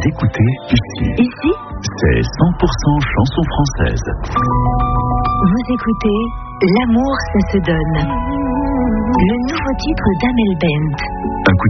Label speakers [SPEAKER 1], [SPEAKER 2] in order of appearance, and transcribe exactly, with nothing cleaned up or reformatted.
[SPEAKER 1] écoutez ici.
[SPEAKER 2] Ici,
[SPEAKER 1] c'est cent pour cent chanson française.
[SPEAKER 2] vous écoutez L'amour, ça se donne. Le nouveau titre d'Amel Bent.
[SPEAKER 1] Un coup